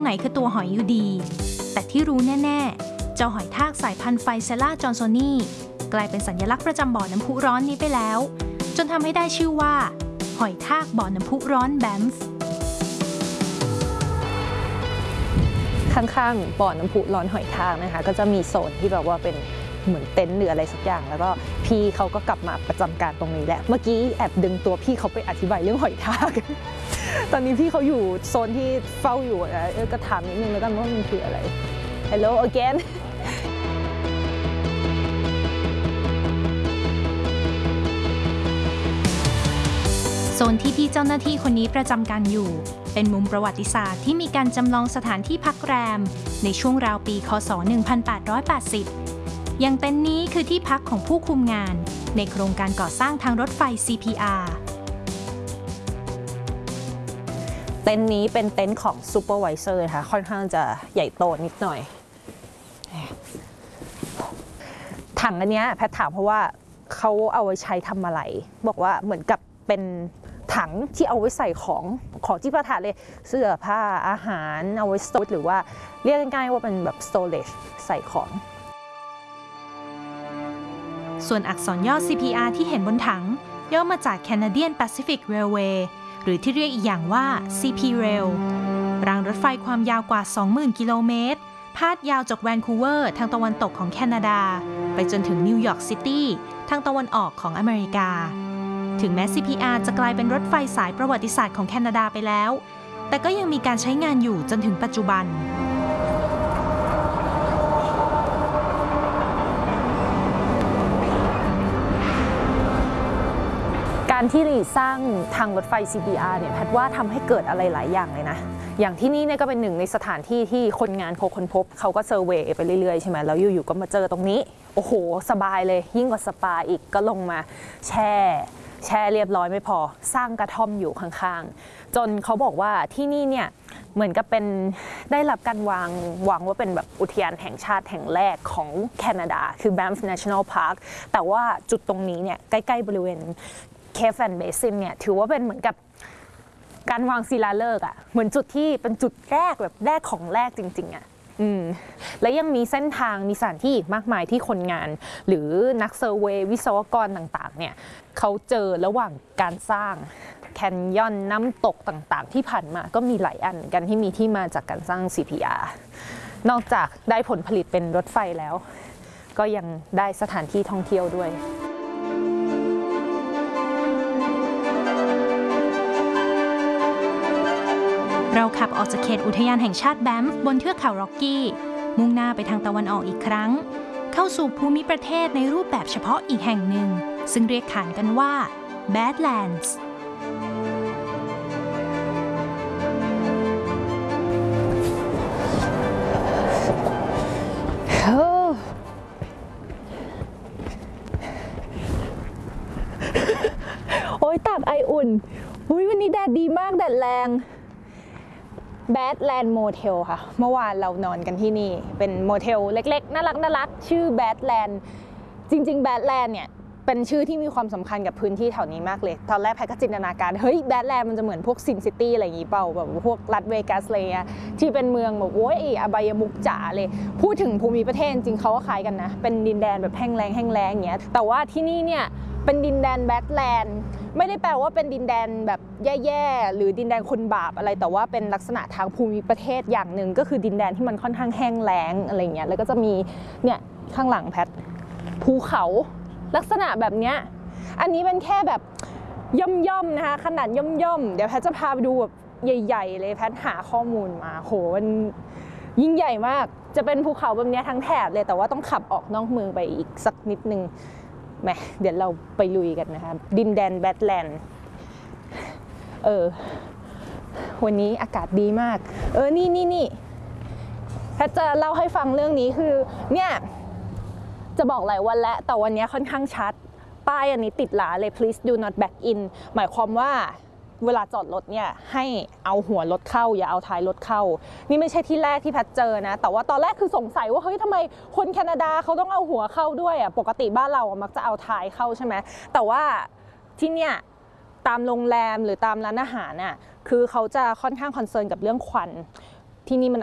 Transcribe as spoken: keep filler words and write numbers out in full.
ไหนคือตัวหอยอยู่ดีแต่ที่รู้แน่ๆเจ้าหอยทากสายพันธุ์ไฟเซล่าจอนโซนีกลายเป็นสัญลักษณ์ประจำบ่อน้ำพุร้อนนี้ไปแล้วจนทำให้ได้ชื่อว่าหอยทากบ่อน้ำพุร้อนแบมฟ์ข้างๆบ่อน้ำพุร้อนหอยทากนะคะก็จะมีโซนที่แบบว่าเป็นเหมือนเต็นท์หรืออะไรสักอย่างแล้วก็พี่เขาก็กลับมาประจำการตรงนี้แหละเมื่อกี้แอบดึงตัวพี่เขาไปอธิบายเรื่องหอยทากตอนนี้พี่เขาอยู่โซนที่เฝ้าอยู่นะเออก็ถามนิดนึงแล้วกันว่ามันคืออะไร Hello again โซนที่พี่เจ้าหน้าที่คนนี้ประจำการอยู่เป็นมุมประวัติศาสตร์ที่มีการจำลองสถานที่พักแรมในช่วงราวปีค.ศ. หนึ่งพันแปดร้อยแปดสิบอย่างเต็นท์นี้คือที่พักของผู้คุมงานในโครงการก่อสร้างทางรถไฟ ซี พี อาร์เต็นท์นี้เป็นเต็นท์ของซูเปอร์วิเซอร์นะคะค่อนข้างจะใหญ่โตนิดหน่อยถังอันนี้แพทถามเพราะว่าเขาเอาไว้ใช้ทำอะไรบอกว่าเหมือนกับเป็นถังที่เอาไว้ใส่ของของที่ประทานเลยเสื้อผ้าอาหารเอาไว้สโตรหรือว่าเรียกง่ายๆว่าเป็นแบบ storage ใส่ของส่วนอักษรย่อ ซี พี อาร์ ที่เห็นบนถังย่อมาจาก Canadian Pacific Railway หรือที่เรียกอีกอย่างว่า ซี พี Rail รางรถไฟความยาวกว่า สองหมื่น กิโลเมตรพาดยาวจากแวนคูเวอร์ทางตะวันตกของแคนาดาไปจนถึงนิวยอร์กซิตี้ทางตะวันออกของอเมริกาถึงแม้ ซี พี อาร์ จะกลายเป็นรถไฟสายประวัติศาสตร์ของแคนาดาไปแล้วแต่ก็ยังมีการใช้งานอยู่จนถึงปัจจุบันการที่สร้างทางรถไฟ ซี พี อาร์ เนี่ยแพทว่าทำให้เกิดอะไรหลายอย่างเลยนะอย่างที่นี่เนี่ยก็เป็นหนึ่งในสถานที่ที่คนงานเขาค้นพบเขาก็เซอร์เวย์ไปเรื่อยๆใช่ไหมแล้วอยู่ๆก็มาเจอตรงนี้โอ้โหสบายเลยยิ่งกว่าสปาอีกก็ลงมาแช่แช่เรียบร้อยไม่พอสร้างกระท่อมอยู่ข้างๆจนเขาบอกว่าที่นี่เนี่ยเหมือนกับเป็นได้รับการวางวางว่าเป็นแบบอุทยานแห่งชาติแห่งแรกของแคนาดาคือ Banff National Park แต่ว่าจุดตรงนี้เนี่ยใกล้ๆบริเวณCave and Basin เนี่ยถือว่าเป็นเหมือนกับการวางศิลาฤกษ์อ่ะเหมือนจุดที่เป็นจุดแรกแบบแรกของแรกจริงๆอ่ะอืมและยังมีเส้นทางมีสถานที่มากมายที่คนงานหรือนักเซอร์เวย์วิศวกรต่างๆเนี่ยเขาเจอระหว่างการสร้างแคนยอนน้ำตกต่างๆที่ผ่านมาก็มีหลายอันกันที่มีที่มาจากการสร้าง ซี พี อาร์ นอกจากได้ผลผลิตเป็นรถไฟแล้วก็ยังได้สถานที่ท่องเที่ยวด้วยเราขับออกจากเขตอุทยานแห่งชาติแบมฟ์บนเทือกเขาร็อกกี้มุ่งหน้าไปทางตะวันออกอีกครั้งเข้าสู่ภูมิประเทศในรูปแบบเฉพาะอีกแห่งหนึ่งซึ่งเรียกขานกันว่า Badlands โอ้ยตากไออุ่นวันนี้แดดดีมากแดดแรง Badland Motel ค่ะเมื่อวานเรานอนกันที่นี่เป็นโมเทลเล็กๆน่ารักน่ารักชื่อ Badland จริงๆ Badland เนี่ยเป็นชื่อที่มีความสำคัญกับพื้นที่แถวนี้มากเลยตอนแรกแพทก็จินตนาการเฮ้ย Badland มันจะเหมือนพวกซินซิตี้อะไรอย่างงี้เปล่าแบบพวกรัสเวกัสอะไรเงี้ยที่เป็นเมืองแบบโอ้ยอบายมุกจ๋าเลยพูดถึงภูมิประเทศจริงเขาก็คล้ายกันนะเป็นดินแดนแบบแห้งแล้งแห้งแล้งอย่างเงี้ยแต่ว่าที่นี่เนี่ยเป็นดินแดน Badland ไม่ได้แปลว่าเป็นดินแดนแบบแย่ๆหรือดินแดนคนบาปอะไรแต่ว่าเป็นลักษณะทางภูมิประเทศอย่างหนึ่งก็คือดินแดนที่มันค่อนข้างแห้งแล้งอะไรเงี้ยแล้วก็จะมีเนี่ยข้างหลังแพทภูเขาลักษณะแบบเนี้ยอันนี้เป็นแค่แบบย่อมๆนะคะขนาดย่อมๆเดี๋ยวแพทจะพาไปดูแบบใหญ่ๆเลยแพทหาข้อมูลมาโหมันยิ่งใหญ่มากจะเป็นภูเขาแบบนี้ทั้งแถบเลยแต่ว่าต้องขับออกนอกเมืองไปอีกสักนิดนึงแหมเดี๋ยวเราไปลุยกันนะคะดินแดนแบดแลนด์เออวันนี้อากาศดีมากเออนี่นี่นี่แพทจะเล่าให้ฟังเรื่องนี้คือเนี่ยจะบอกหลายวันแล้วแต่วันนี้ค่อนข้างชัดป้ายอันนี้ติดหลาเลย please do not back in หมายความว่าเวลาจอดรถเนี่ยให้เอาหัวรถเข้าอย่าเอาท้ายรถเข้านี่ไม่ใช่ที่แรกที่แพทเจอนะแต่ว่าตอนแรกคือสงสัยว่าเฮ้ยทำไมคนแคนาดาเขาต้องเอาหัวเข้าด้วยอ่ะปกติบ้านเรามักจะเอาท้ายเข้าใช่ไหมแต่ว่าที่เนี่ยตามโรงแรมหรือตามร้านอาหารน่ะคือเขาจะค่อนข้างคอนเซิร์นกับเรื่องควันที่นี่มัน